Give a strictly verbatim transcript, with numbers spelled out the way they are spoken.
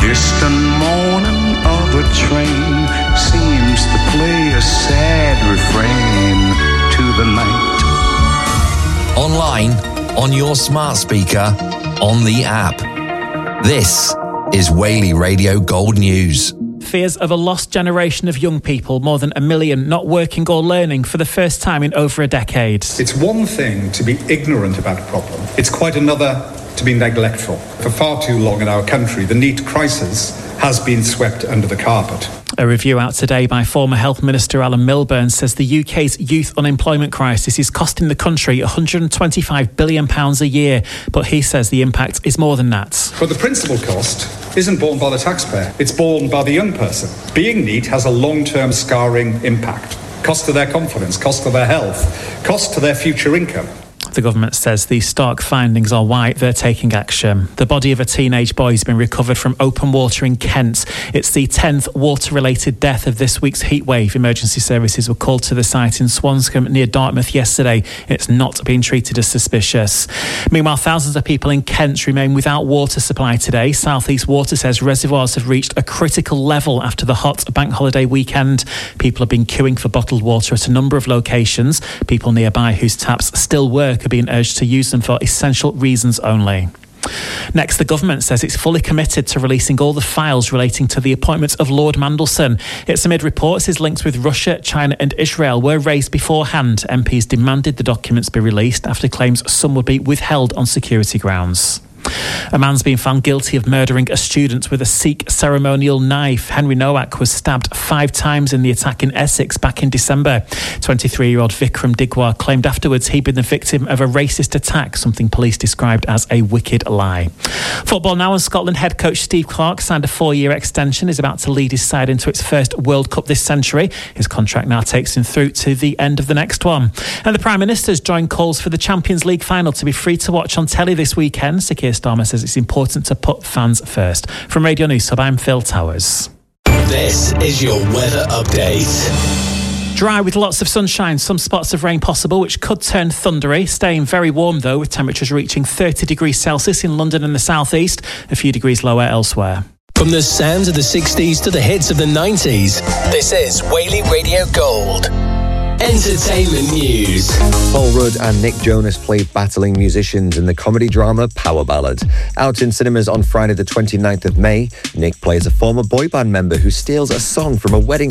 distant moaning of a train seems to play a sad refrain to the night. Online, on your smart speaker, on the app. This is Whaley Radio Gold News. Fears of a lost generation of young people, more than a million not working or learning for the first time in over a decade. It's one thing to be ignorant about a problem. It's quite another to be neglectful. For far too long in our country, the NEET crisis has been swept under the carpet. A review out today by former Health Minister Alan Milburn says the U K's youth unemployment crisis is costing the country one hundred twenty-five billion pounds a year, but he says the impact is more than that. But the principal cost isn't borne by the taxpayer, it's borne by the young person. Being NEET has a long-term scarring impact. Cost to their confidence, cost to their health, cost to their future income. The government says these stark findings are why they're taking action. The body of a teenage boy has been recovered from open water in Kent. It's the tenth water-related death of this week's heatwave. Emergency services were called to the site in Swanscombe near Dartmouth yesterday. It's not being treated as suspicious. Meanwhile, thousands of people in Kent remain without water supply today. South East Water says reservoirs have reached a critical level after the hot bank holiday weekend. People have been queuing for bottled water at a number of locations. People nearby whose taps still work are being urged to use them for essential reasons only. Next, the government says it's fully committed to releasing all the files relating to the appointment of Lord Mandelson. It's amid reports his links with Russia, China and Israel were raised beforehand. M Ps demanded the documents be released after claims some would be withheld on security grounds. A man's been found guilty of murdering a student with a Sikh ceremonial knife. Henry Nowak was stabbed five times in the attack in Essex back in December. twenty-three-year-old Vikram Digwar claimed afterwards he'd been the victim of a racist attack, something police described as a wicked lie. Football now, and Scotland head coach Steve Clarke signed a four-year extension. He's about to lead his side into its first World Cup this century. His contract now takes him through to the end of the next one. And the Prime Minister's joined calls for the Champions League final to be free to watch on telly this weekend. Sir Keir Starmer says it's important to put fans first. From Radio News Hub, I'm Phil Towers. This is your weather update. Dry with lots of sunshine, some spots of rain possible, which could turn thundery. Staying very warm, though, with temperatures reaching thirty degrees Celsius in London and the southeast, a few degrees lower elsewhere. From the sounds of the sixties to the hits of the nineties, this is Whaley Radio Gold. Entertainment news. Paul Rudd and Nick Jonas played battling musicians in the comedy drama Power Ballad. Out in cinemas on Friday the twenty-ninth of May, Nick plays a former boy band member who steals a song from a wedding